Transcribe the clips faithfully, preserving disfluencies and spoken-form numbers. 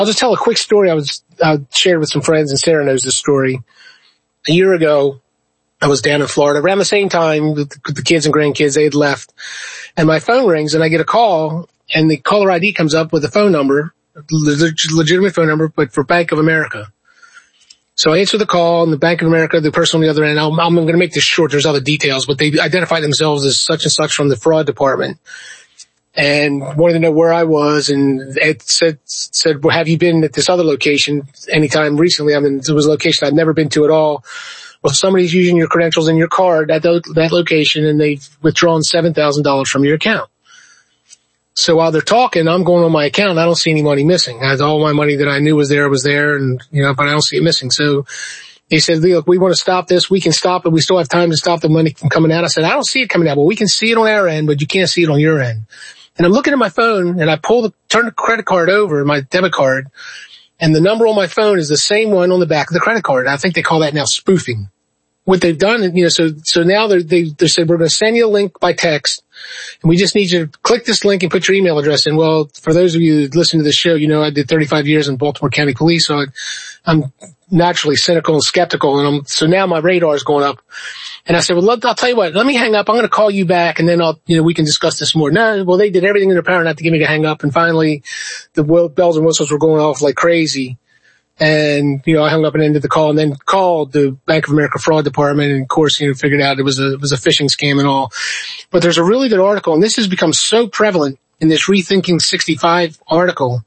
I'll just tell a quick story I was I shared with some friends, and Sarah knows this story. A year ago, I was down in Florida around the same time with the kids and grandkids. They had left, and my phone rings, and I get a call, and the caller I D comes up with a phone number, legitimate phone number, but for Bank of America. So I answer the call, and the Bank of America, the person on the other end, I'm, I'm going to make this short. There's other details, but they identify themselves as such and such from the fraud department, and wanted to know where I was, and it said, said, well, have you been at this other location anytime recently? I mean, it was a location I'd never been to at all. Well, somebody's using your credentials and your card at that location, and they've withdrawn seven thousand dollars from your account. So while they're talking, I'm going on my account. I don't see any money missing. I, all my money that I knew was there was there, and, you know, but I don't see it missing. So they said, look, we want to stop this. We can stop it. We still have time to stop the money from coming out. I said, I don't see it coming out. Well, we can see it on our end, but you can't see it on your end. And I'm looking at my phone, and I pull the, turn the credit card over, my debit card, and the number on my phone is the same one on the back of the credit card. I think they call that now spoofing. What they've done, you know, so, so now they, they, they said, we're going to send you a link by text, and we just need you to click this link and put your email address in. Well, for those of you that listen to the show, you know, I did thirty-five years in Baltimore County Police, so I, I'm naturally cynical and skeptical, and I'm, so now my radar is going up. And I said, well, I'll tell you what, let me hang up. I'm going to call you back, and then I'll, you know, we can discuss this more. No, well, they did everything in their power not to get me to hang up, and finally the bells and whistles were going off like crazy. And, you know, I hung up and ended the call, and then called the Bank of America fraud department, and of course, you know, figured out it was a, it was a phishing scam and all. But there's a really good article, and this has become so prevalent in this Rethinking sixty-five article.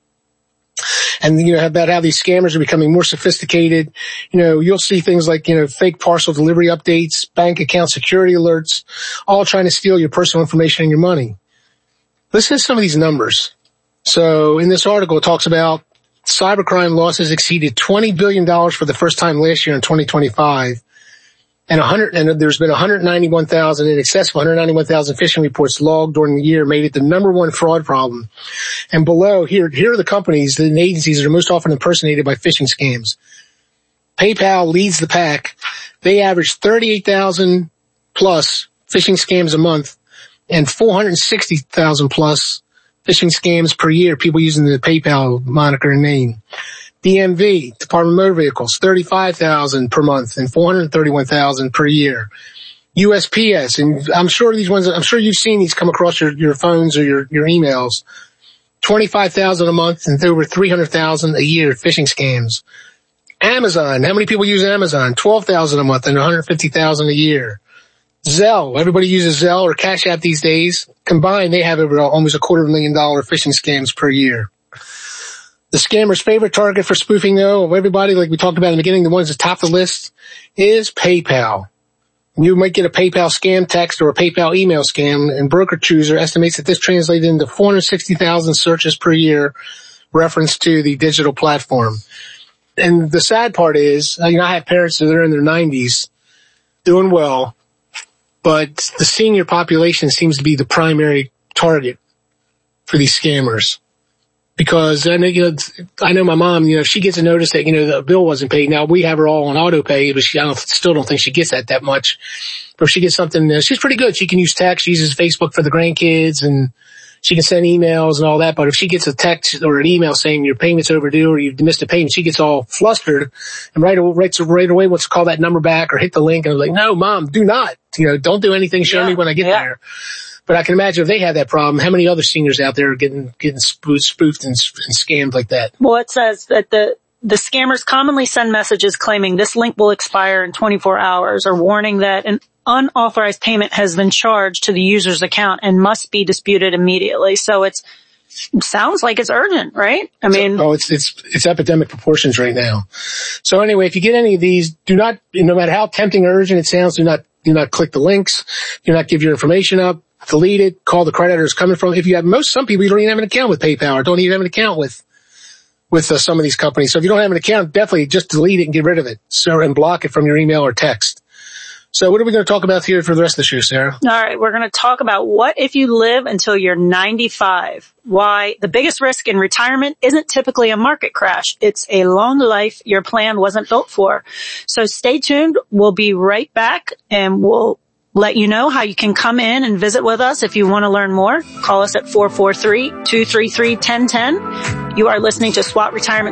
And, you know, about how these scammers are becoming more sophisticated. You know, you'll see things like, you know, fake parcel delivery updates, bank account security alerts, all trying to steal your personal information and your money. Listen to some of these numbers. So in this article, it talks about cybercrime losses exceeded twenty billion dollars for the first time last year in twenty twenty-five. And one hundred, and there's been one hundred ninety-one thousand, in excess of one hundred ninety-one thousand phishing reports logged during the year, made it the number one fraud problem. And below here, here are the companies and agencies that are most often impersonated by phishing scams. PayPal leads the pack. They average thirty-eight thousand plus phishing scams a month, and four hundred sixty thousand plus phishing scams per year, people using the PayPal moniker and name. D M V, Department of Motor Vehicles, thirty-five thousand per month and four hundred thirty-one thousand per year. U S P S, and I'm sure these ones, I'm sure you've seen these come across your, your phones or your, your emails. twenty-five thousand a month and over three hundred thousand a year phishing scams. Amazon, how many people use Amazon? twelve thousand a month and one hundred fifty thousand a year. Zelle, everybody uses Zelle or Cash App these days. Combined, they have over almost a quarter of a million dollar phishing scams per year. The scammer's favorite target for spoofing, though, of everybody, like we talked about in the beginning, the ones that top the list, is PayPal. You might get a PayPal scam text or a PayPal email scam, and Broker Chooser estimates that this translates into four hundred sixty thousand searches per year reference to the digital platform. And the sad part is, you know, I have parents that are in their nineties doing well, but the senior population seems to be the primary target for these scammers. Because I know, you know, I know my mom, you know, if she gets a notice that, you know, the bill wasn't paid. Now we have her all on auto pay, but she, I don't, still don't think she gets that that much. But if she gets something, uh, she's pretty good. She can use text. She uses Facebook for the grandkids, and she can send emails and all that. But if she gets a text or an email saying your payment's overdue or you've missed a payment, she gets all flustered and right, right, right away wants to call that number back or hit the link. And I'm like, no, Mom, do not, you know, don't do anything. Show yeah, me when I get yeah. there. But I can imagine if they have that problem, how many other seniors out there are getting, getting spoofed and, and scammed like that? Well, it says that the, the scammers commonly send messages claiming this link will expire in twenty-four hours, or warning that an unauthorized payment has been charged to the user's account and must be disputed immediately. So it's, it sounds like it's urgent, right? I mean, oh, it's, it's, it's epidemic proportions right now. So anyway, if you get any of these, do not, no matter how tempting or urgent it sounds, do not, do not click the links. Do not give your information up. Delete it. Call the creditors coming from. If you have most, some people you don't even have an account with PayPal or don't even have an account with, with uh, some of these companies. So if you don't have an account, definitely just delete it and get rid of it. So, and block it from your email or text. So what are we going to talk about here for the rest of the show, Sarah? All right. We're going to talk about what if you live until you're ninety-five, why the biggest risk in retirement isn't typically a market crash. It's a long life your plan wasn't built for. So stay tuned. We'll be right back, and we'll let you know how you can come in and visit with us. If you want to learn more, call us at four four three, two three three, one zero one zero. You are listening to SWAT Retirement